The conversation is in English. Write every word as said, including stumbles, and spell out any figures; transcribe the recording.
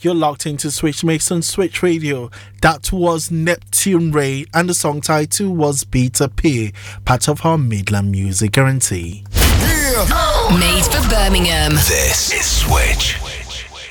You're locked into Switch Mix on Switch Radio. That was Neptune Ray, and the song title was Beta P, part of our Midland Music Guarantee. Yeah. Made for Birmingham. This is Switch.